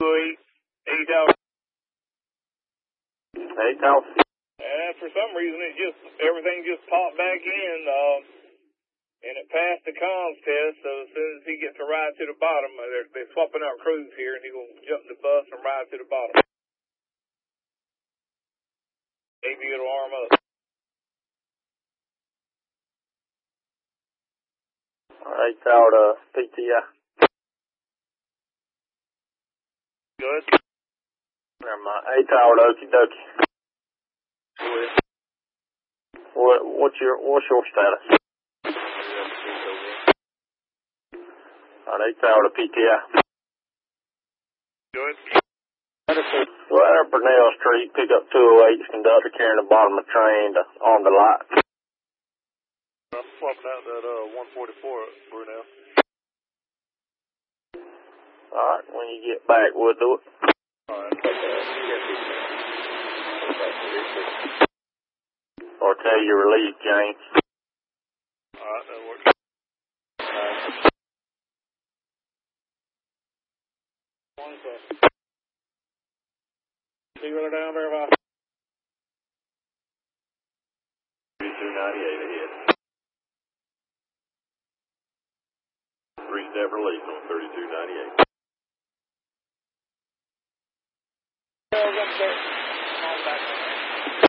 He's out. Hey, Tal. And for some reason, everything just popped back in, and it passed the comms test. So as soon as he gets a ride to the bottom, they're swapping out crews here, and he's gonna jump the bus and ride to the bottom. Maybe it'll arm up. All right, Tal to PTI. Good. Never mind. Hey, Tal to Okie Dokie. What's your status? All right, Tal to PTI. Good. Right at Burnell Street, pick up 208's conductor carrying the bottom of the train to arm the light. I'm swapping out that 144 Burnell. All right, when you get back, we'll do it. All right. Or tell you relief, James. All right, that works. See you down there, bye. 3298 ahead. 3-step relief on 3298.